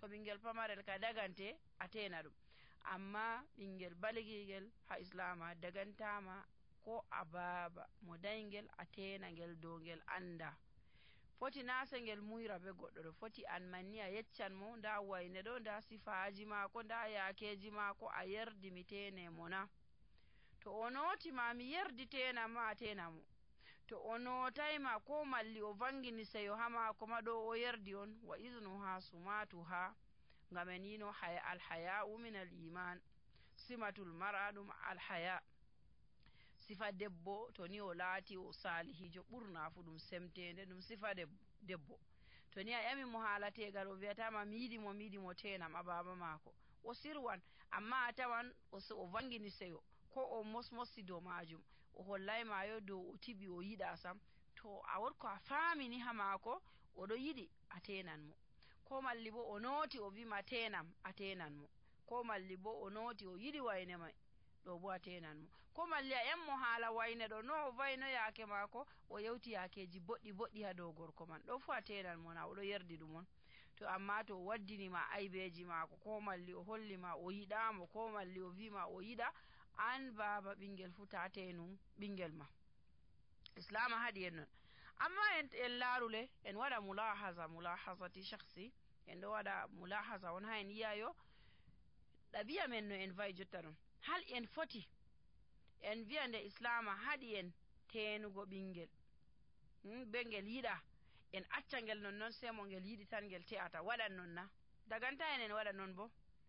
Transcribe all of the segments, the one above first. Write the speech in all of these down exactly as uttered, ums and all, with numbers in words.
to ɓingel pamarel ka dagante a tena ɗum. Amma ɓingel baligigel ha islama dagantama ko a baba mo dayngel a tena ngel dow ngel anda foti nase ngel muyra be goɗɗo ɗo foti an manni a yeccan mo nda wayne ɗo nda sifaji mako nda yakeji mako a yerdi mi tene mo na to o noti ma mi yerdi tena ma a tena mo to o notai ma ko malli o vangini seyo ha mako ma ɗo o yerdi on wa iznu ha sumatu ha ngam en yino haya alhaya'u min al iman simatul mar'a ɗum alhaya sifa debbo to ni o laati o salihijo ɓurna fu ɗum semtende ɗum sifa debbo to ni a ƴami mo haalategal o wiyatama mi yiɗi mo mi yiɗi mo tenam a baba maako o sirwan amma a tawan o vangini seyo ko o mosmosi dow majum o hollay mayo dow o tiɓi o yiɗa sam to a wot ko a famini ha maako oɗo yiɗi a tenan mo ko malli bo o nooti o wima tenam a tenan mo ko malli bo o nooti o yiɗi wayne may ɗo bo a tenan mo ko malli a ƴammo haala wayne ɗo no o vayno yaake maako o yewti yakeji boɗɗi boɗɗi ha dow gorko man ɗo fu a tenan mo na oɗo yerdi ɗum on to amma to o waddinima aybeji maako ko malli o hollima o yiɗamo ko malli o wima o yiɗa an baba ɓingel fu ta tenu ɓingel ma islama haɗi en non amma en en laarule en waɗa mulahaza mulahazati shakhsi en ɗo waɗa mulahaza on ha en yiyayo ɗabi'a men no en vayi jotta non hal en foti en wiya nde islama haɗi en tenugo ɓingel be ngel yiɗa en acca ngel non noon sai mo ngel yiɗi tan ngel te'ata waɗan non na daganta en en waɗa non bo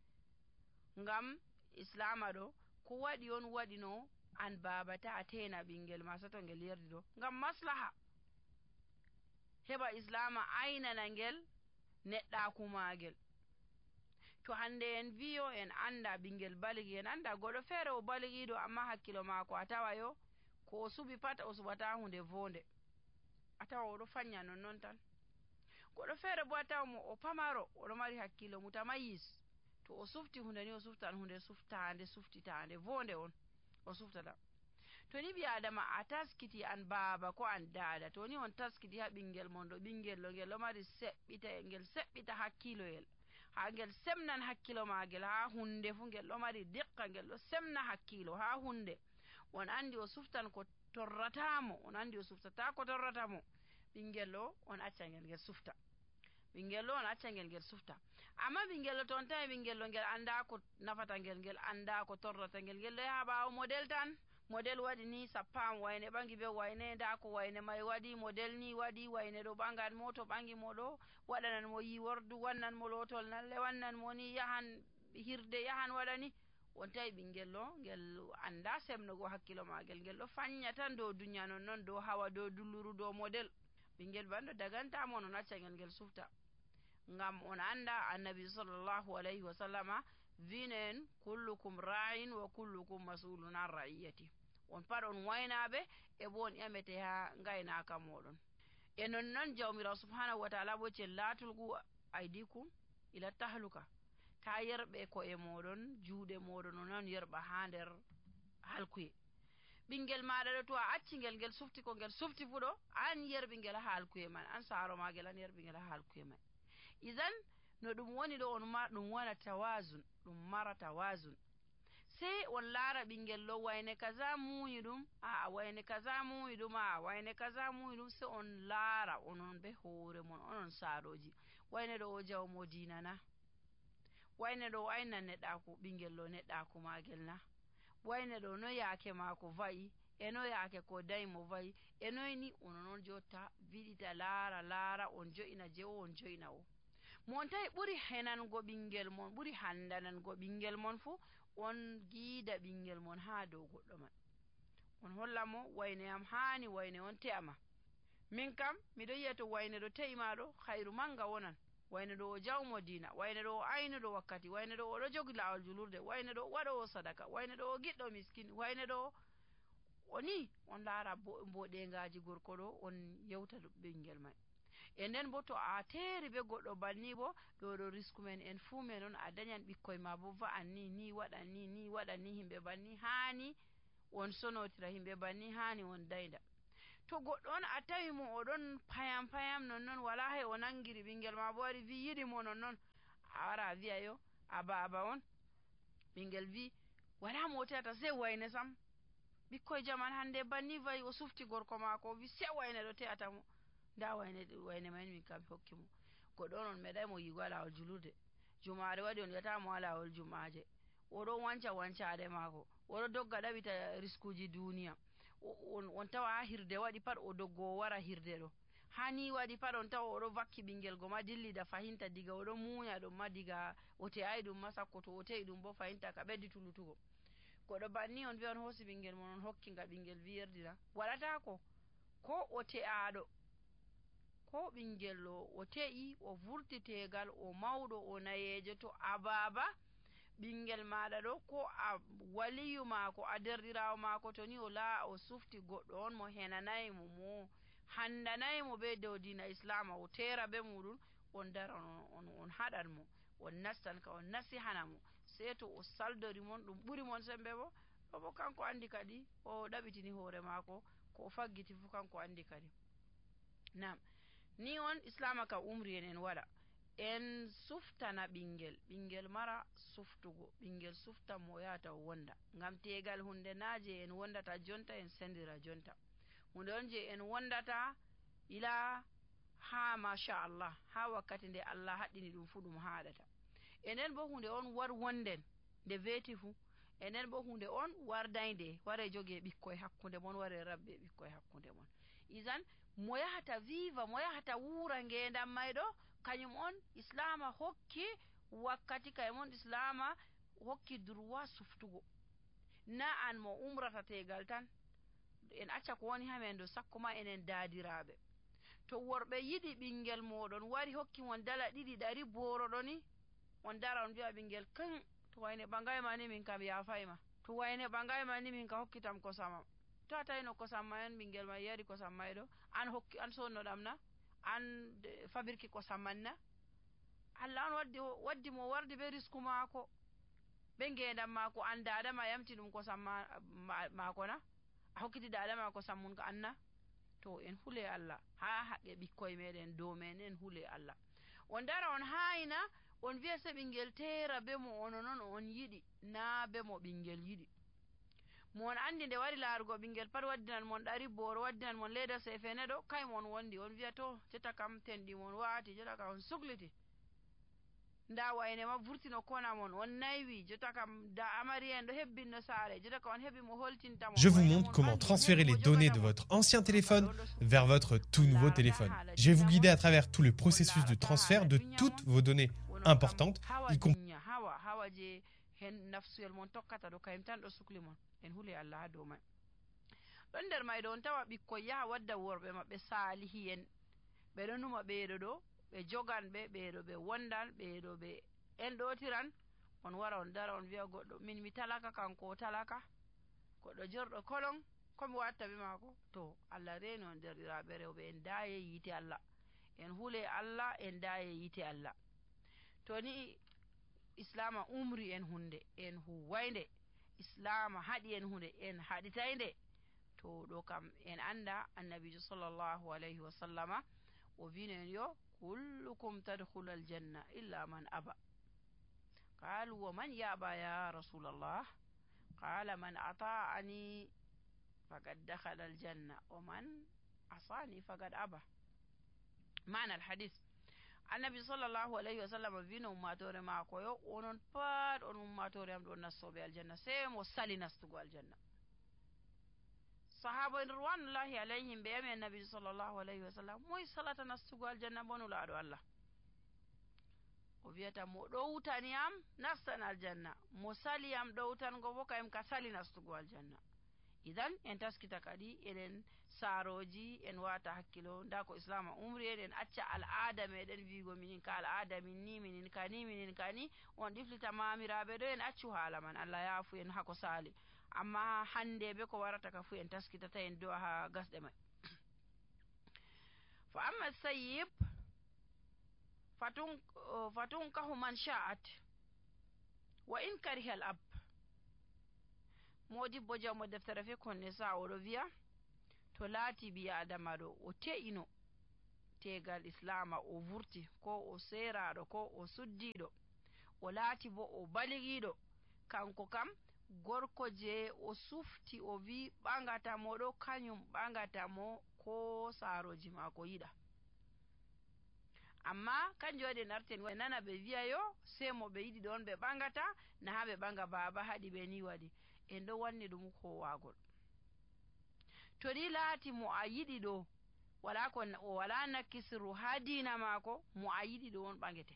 ngam islama ɗo ko waɗi on waɗino an babata a tena ɓingel ma sato ngel yerdi ɗo ngam maslaha heɓa islama aynana ngel neɗɗaku magel to hande en wiyo en anda ɓingel baligi en anda goɗo feere o baligiɗo amma hakkilo mako a tawa yo ko o suɓi pat o suɓata hunde vonde a tawa oɗo fanya non non tan goɗo feere bo a tawa mo o pamaro oɗo mari hakkilo mutamayis to o sufti hunde ni o suftan hunde suftande suftitande vonde on o suftata to ni ɓi adama a taskiti an baba ko an dada to ni on taskiti ha ɓingel mon ɗo ɓingel ɗo ngel ɗo mari seɓɓita ngel seɓɓita hakkiloyel ha ngel semnan hakkilo magel ha hunde fu ngel ɗo mari diqqa ngel ɗo semna hakkilo ha hunde on andi o suftan ko torratamo on andi o suftata ko torratamo ɓingel ɗo on acca ngel ngel sufta ɓingel ɗo on acca ngel ngel sufta amma ɓingel ɗo toon tawi ɓingel ɗo ngel anda ko nafata ngel ngel anda ko torrata ngel ngel ɗo yaha ɓawo model tan model waɗi ni sappam wayne ɓangi be wayne nda ko wayne may waɗi model ni waɗi wayne ɗo ɓangan mo to ɓangi mo ɗo waɗanan mo yiwordu wannan mo lotol nalle wannan mo ni yahan hirde yahan waɗani on tawi ɓingel ɗo ngel anda semnugo hakkilo magel ngel ɗo fanya tan dow duniya non non dow hawa dow dulluru dow model ɓingel banɗo dagantamo non acca ngel ngel sufta ngam on anda annabi sallallahu alayhi wa sallama vinen kullukum ra'in wa kullukum mas'ulun an ra'iyati on pat on waynaɓe e bo on ƴamete ha gaynaka moɗon e non noon jawmirawo subhanahu wa ta'ala bo cel latulgu aydikum ila tahluka ta yerɓe ko e moɗon juuɗe moɗon o noon yerɓa ha nder halkuye ɓingel maɗa ɗo to a acci ngel ngel sufti ko ngel sufti fu ɗo an yerɓi ngel ha halkuye man an saro magel an yerɓi ngel ha halkuye man idan no ɗum woni ɗo on ma ɗum wona tawazun ɗum mara tawazun sai on laara ɓingel ɗo wayne kaza muyi ɗum a wayne kaza muyi ɗum a wayne kaza muyi ɗum sai on laara onon be hoore mon onon saaroji wayne ɗo o jawmo dina na wayne ɗo ayna neɗɗaku ɓingel ɗo neɗɗaku magel na wayne ɗo no yaake mako vayi e no yaake ko daymo vayi e noyni ono noon jotta viɗita laara laara on jo'ina je o on jo'ina o mon tawi ɓuri henango ɓingel mon ɓuri handanango ɓingel mon fu on giida ɓingel mon ha dow goɗɗo man on hollamo wayne am hani wayne on te'ama min kam miɗo yiya to wayne ɗo te'ima ɗo hayru manga wonan wayne ɗo o jawmo dina wayne ɗo o aynuɗo wakkati wayne ɗo oɗo jogi lawol julurde wayne ɗo waɗowo sadaka wayne ɗo o giɗɗo miskin wayne ɗo o ni on laara mboɗengaji gorko ɗo on yewta ɓingel man e nden bo to a teeri be goɗɗo banni bo ɗo ɗo risque men en fuu men on a dañan ɓikkoye ma bo va'an ni ni waɗan ni ni waɗan ni himɓe banni hani on sonotira himɓe banni hani on dayda to goɗɗo on a tawi mo oɗon payam payam non noon wala he o nangiri ɓingel ma bo wari wi yiɗi mo non noon a wara wi'a yo a baba on ɓingel wi wala mo tata sei wayne sam ɓikkoye jaman hande banni wayi o sufti gorko maako o wi sei wayne ɗo te'ata mo nda wayne wayne man min kam hokki mo goɗɗo on on meɗai mo yigo lawol julurde jumare waɗi on wiyata mo ha lawol jumaje oɗon wanca wancade maako oɗo dogga ɗaɓita riskuji duniya on on tawa ha hirde waɗi pat o doggo o wara hirde ɗo hani waɗi pat on tawa oɗo vakki ɓingel go ma dillida fahinta diga oɗo munya ɗum ma diga o te'ai ɗum ma sakko to o te'i ɗum bo fahinta ka ɓeddi tulutugo goɗɗo banni on wi'a on hosi ɓingel mon on hokki nga ɓingel wi yerdira waɗatako ko o te'aɗo ko ɓingel o o te'i o vurti tegal o mawɗo o nayejo to a baba ɓingel maɗa ɗo ko a waliyu maako a derɗirawo maako to ni o laa o sufti goɗɗo on mo henanaymo mo handanaymo be dow dina islama o tera be muɗum on dara on on haɗan mo on nastan ka on nasihana mo sei to o saldori mon ɗum ɓuri mon sembe bo ɗo bo kanko andi kadi o ɗaɓitini hoore maako ko o faggiti fu kanko andi kadi nam ni on islama ka umri en en waɗa en suftana ɓingel ɓingel mara suftugo ɓingel sufta mo yahata o wonda ngam tegal hunde naje en wondata jonta en sendira jonta hunde on je en wondata ila ha masha Allah ha wakkati nde Allah haɗɗini ɗum fu ɗum haɗata enen bo hunde on war wonden nde veti fu enen bo hunde on wardaynde ware joge ɓikkoye hakkunde mon ware rabbe ɓikkoye hakkunde mon isan mo yahata viva mo yahata wuura ngendam mayɗo kañum on islama hokki wakkati kayum on islama hokki droit suftugo na an mo umrata tegal tan en acca ko woni hamen do sakko ma enen daadiraɓe to worɓe yiɗi ɓingel moɗon wari hokki mon dala ɗiɗi ɗari boro ɗoni on dara on wi'a ɓingel kan to wayne ɓangayma ni min kam yafayma to wayne ɓangayma ni min ka hokkitam kosamam to a tawino kosam ma en ɓingel ma yari kosam mayɗo an hokki an sonnoɗam na an fabirki kosam man na Allah on waddi waddi mo wardi be risku maako ɓe ngendam maako an dadama yamti ɗum kosam maako na a hokkiti dadama kosam mun ka anna to en hule Allah ha haqqe ɓikkoye meɗen dow men en hule Allah on dara on hayina on wiya se ɓingel tera be mo ono noon on yiɗi na be mo ɓingel yiɗi mo on andi nde wari laarugo ɓingel pat waddinan mon ɗari boro waddinan mon leda sefene ɗo kay mon wondi on wiya to jetta kam tenɗi mon waati jetta kam on sugliti nda wayne ma vurtino kona mon on naywi jetta kam da amari en ɗo hebbinno saare jetta kam on heɓi mo holtinta mon. Je vous montre comment transférer les données de votre ancien téléphone vers votre tout nouveau téléphone. Je vais vous guider à travers tout le processus de transfert de toutes vos données importantes, y compris hawa hawa je hen nafsuyel mon tokkata ɗo kayum tan ɗo sukli mon en hule Allah ha dow man ɗon nder mayɗo on tawa ɓikkoy yaha wadda worɓe maɓɓe salihi en ɓeɗo numa ɓeeɗo ɗo ɓe jogan ɓe ɓeeɗo ɓe wondan ɓeeɗo ɓe en ɗotiran on wara on dara on wiya goɗɗo min mi talaka kanko o talaka goɗɗo jorɗo kolon komi watta be maako to Allah reni on derɗiraɓe rewɓe en daye yite Allah en hule Allah en daye yite Allah to ni islama umri en hunde en huwaynde islama haɗi en hunde en haɗitaynde to ɗo kam en anda annabijo sallllahu alayhi wa sallama o wino en yo kullukum tadkhulu aljanna illa man aba qalu wa man yaba ya rasulallah qala man ata'ani faqad dakhala aljanna wa man asani faqad aba mana alhadith annabi sallllahu alayhi wa sallam wino ummatore maako yo onon pat on ummatore am ɗo nastoɓe aljanna sei mo sali nastugo aljanna sahaba en ridwanullahi alayhim ɓe yami annabi sallllahu alayhi wa sallam moy salata nastugo aljanna bonulaɗo Allah o wiyata mo ɗowtani am nastan aljanna mo sali am ɗowtango bo kayum ka sali nastugo aljanna idan en taskita kadi enen saroji en wata hakkilo nda ko islama umri en en acca al'ada meɗen wigo minin ka al'ada min ni minin kani minin kani on ɗiflita mamiraɓe ɗo en accu haala man Allah yaafu en hako sali amma hande be ko warata ka fu en taskitata en do'a ha gasɗe may fa amma sayyib fatun fatun kahu man sha'at wa in kariha al ab modibbo jammo deftere fe konne sa oɗo wiya to laati ɓi adama ɗo o te'ino tegal islama o vurti ko o seraɗo ko o suddiɗo o laati bo o baligiɗo kanko kam gorko je o sufti o wi ɓagata mo ɗo kañum ɓagata mo ko saroji mako yiɗa. amma kanjum waɗi en arten wa nana ɓe wiya yo sei mo ɓe yiɗi ɗon ɓe ɓagata na ha ɓe ɓaga baba haɗi ɓe ni waɗi en ɗo wanni ɗum kowagol. to ni laati mo a yiɗi ɗo wala ko o wala nakkisiru ha dina mako mo a yiɗi ɗo on ɓagete.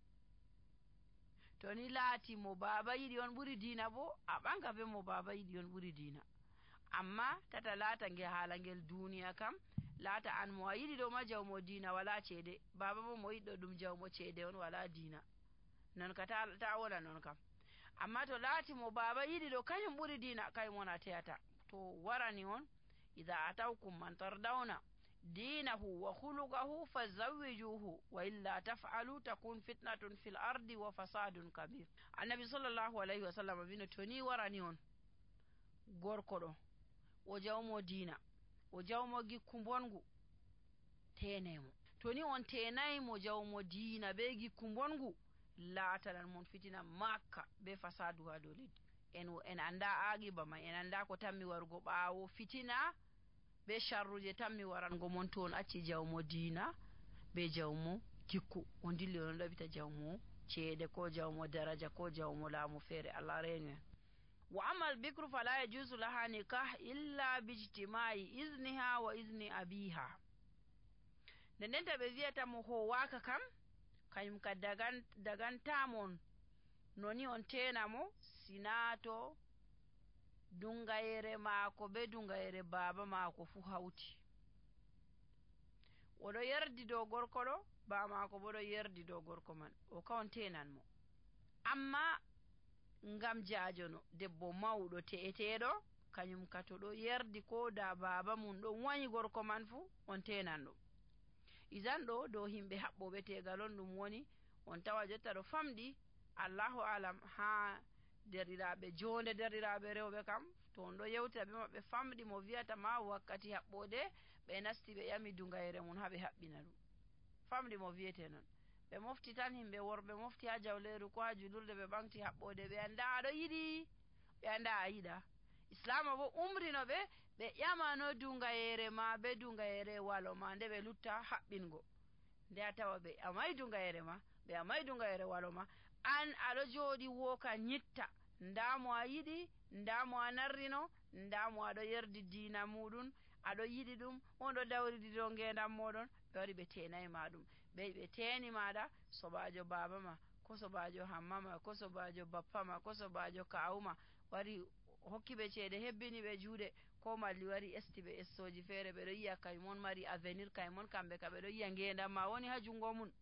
to ni laati mo baba yiɗi on ɓuri dina bo a ɓanga be mo baba yiɗi on ɓuri dina. amma tata laata nge haala ngel duniya kam laata an mo a yiɗi ɗo ma jawmo dina wala ceede baba bo mo yiɗɗo ɗum jawmo ceede on wala dina non ka ta, ta wona non kam. amma to laati mo baba yiɗi ɗo kañum ɓuri dina kañum on a teyata. to warani on ida atawkum man tardawna dinahu wa khuluqahu fazawwijuhu wa illa taf'alu takun fitnatun fil ardi wa fasadun kabir. annabi sallallahu alayhi wa sallam wino to ni warani on gorko ɗo o jawmo dina o jawmo gikku bongu tenemo. to ni on tenayi mo jawmo dina be gikku bongu laatanan mon fitina makka be fasadu ha dow leddi. en en anda aqiba ma en anda ko tammi warugo ɓaawo fitina be sharruje tammi warango mon to on acci jawmo dina be jawmo gikku on dilli on ɗaɓita jawmo ceede ko jawmo daraja ko jawmo laamu feere Allah reeni en. wa amal bikru fala yajuzu laha nikah illa bijtimai izniha wa izni abiha. nden nden ta ɓe wiyata mo howaka kam kañum ka dagan dagantamon noni on tena mo sinato dungayere maako be dungayere baba maako fu hawti. oɗo yerdi dow gorko ɗo baba maako bo ɗo yerdi dow gorko man o ka on tenan mo. amma ngam jajono debbo mawɗo te'eteɗo kañum ka to ɗo yerdi ko da baba mum ɗo wañi gorko man fu on tenan ɗum. isan ɗo dow himɓe haɓɓoɓe tegal on ɗum woni on tawa jotta ɗo famɗi allahu alam ha derɗiraɓe jonde derɗiraɓe rewɓe kam to on ɗo yewtira ɓe maɓɓe famɗi mo wiyata ma wakkati haɓɓode ɓe nasti ɓe ƴami dungayere mum ha ɓe haɓɓina ɗum famɗi mo wiyete noon. ɓe mofti tan himɓe worɓe mofti ha jawleru ko ha julurde ɓe ɓamti haɓɓode ɓe anda aɗo yiɗi ɓe anda a yiɗa. islama bo umrino ɓe ɓe ƴamano dungayere ma be dungayere walo ma nde ɓe lutta haɓɓingo. nde a tawa ɓe amai dungayere ma ɓe amai dungayere walo ma an aɗo jooɗi woka ñitta nda mo a yiɗi nda mo a narrino nda mo aɗo yerdi dina muɗum aɗo yiɗi ɗum on ɗo dawridi dow ngendam moɗon ɓe wari ɓe tenayi ma ɗum ɓe ɓe teni maɗa sobajo baba ma ko sobajo hamma ma ko sobajo bappa ma ko sobajo kawuma wari hokki ɓe ceede hebbini ɓe juuɗe ko malli wari esti ɓe essoji feere ɓeɗo yiya kaymon mari avenir kaymon kamɓe ka ɓeɗo yiya ngendam ma woni ha jungo mum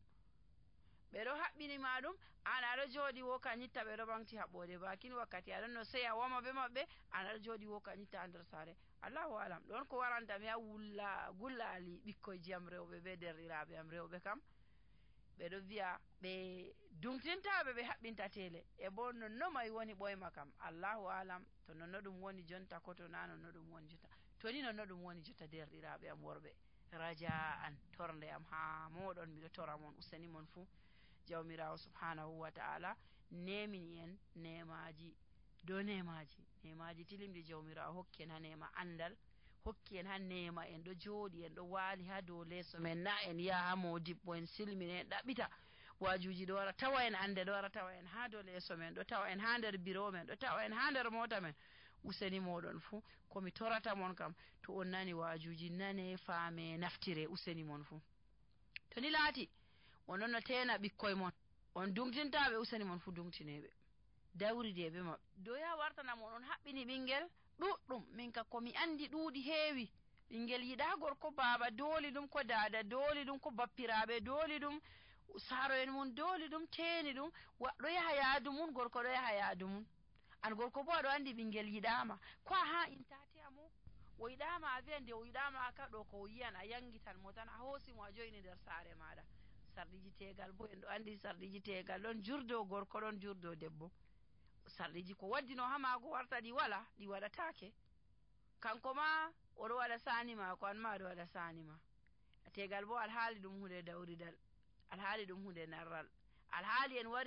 ɓeɗo haɓɓini ma ɗum an aɗo jooɗi woka ñitta ɓeɗo ɓamti haɓɓode bakin wakkati aɗon no sey a wama ɓe maɓɓe an aɗo jooɗi woka ñitta ha nder saare. allahu alam ɗon ko warantami ha wulla gullali ɓikkoyji am rewɓe be derɗiraɓe am rewɓe kam ɓeɗo wiya ɓe dungtintaɓe ɓe haɓɓinta tele e bo nonno may woni ɓoyma kam allahu alam to nonno ɗum woni jonta ko to na nonno ɗum woni jonta to ni nonno ɗum woni jonta derɗiraɓe am worɓe raja an torde am ha moɗon miɗo tora mon useni mon fuu jawmirawo subhanahu wa ta'ala nemini en nemaji do nemaji nemaji tilimdi jawmirawo hokki en ha nema andal hokki en ha nema en ɗo jooɗi en ɗo waali ha dow leeso men na en yaha ha modibbo en silmine en ɗaɓɓita wajuji ɗo wara tawa en ande ɗo wara tawa en ha dow leeso men ɗo tawa en ha nder bureau men ɗo tawa en ha nder mota men useni moɗon fuu komi torata mon kam to on nani wajuji nane faame naftire useni mon fuu to ni laati on ɗon no tena ɓikkoye mon on dungtintaɓe useni mon fu dungtineɓe dawride ɓe maɓɓe doya wartana mon on haɓɓini ɓinguel ɗuɗɗum min ka komi andi ɗuuɗi heewi ɓinguel yiɗa gorko baba dooli ɗum ko dada dooli ɗum ko bappiraɓe dooli ɗum saaro en mum dooli ɗum teeni ɗum ɗo yaha yaadu mum gorko ɗo yaha yaadu mum an gorko bo aɗo andi ɓinguel yiɗama ko a ha intate amo o yiɗama a wiya nde o yiɗama ka ɗo ko o yiyan a yangitan mo tan a hoosimo a joyini nder saare maɗa. sarɗiji tegal bo en ɗo andi sarɗiji tegal ɗon jurdo gorko ɗon jurdo debbo sarɗiji ko waddino ha mago warta ɗi wala ɗi waɗatake kanko ma oɗo waɗa sani ma ko an ma aɗo waɗa sani ma tegal bo alhaali ɗum hunde dawridal alhaali ɗum hunde narral alhaali en wari